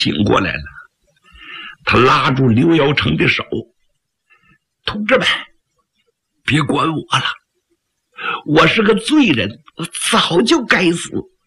醒过来了，他拉住刘耀成的手：“同志们，别管我了，我是个罪人，我早就该死。